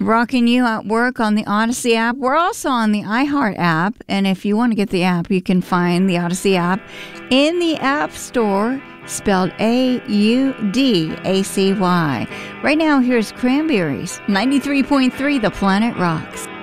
Rocking you at work on the Odyssey app. We're also on the iHeart app. And if you want to get the app, you can find the Odyssey app in the App Store, spelled Audacy. Right now, here's Cranberries, 93.3 The Planet Rocks.